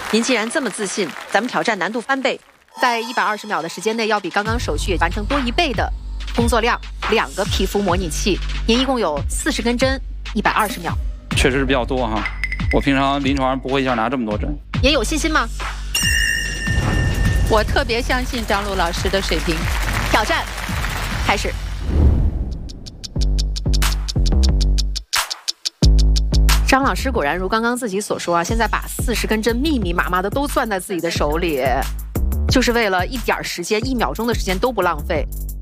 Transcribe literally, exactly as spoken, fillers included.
您既然这么自信，咱们挑战难度翻倍，在一百二十秒的时间内，要比刚刚手续完成多一倍的工作量。两个皮肤模拟器，您一共有四十根针，一百二十秒， 确实是比较多哈。我平常临床上不会一下拿这么多针。 也有信心吗？ 我特别相信张璐老师的水平。 挑战开始。张老师果然如刚刚自己所说啊，现在把四十根针密密麻麻的都攥在自己的手里，就是为了一点时间，一秒钟的时间都不浪费。